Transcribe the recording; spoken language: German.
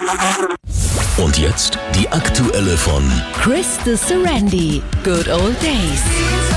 Und jetzt die aktuelle von Chris the Serendy. Good Old Days.